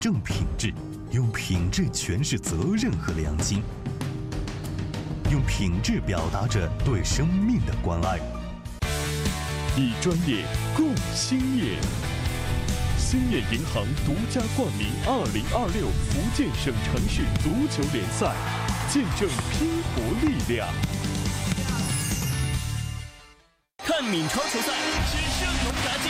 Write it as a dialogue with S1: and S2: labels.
S1: 正品质，用品质诠释责任和良心，用品质表达着对生命的关爱。
S2: 以专业共兴业，兴业银行独家冠名2026福建省城市足球联赛，见证拼搏力量。
S3: 看闽超球赛，只剩勇敢。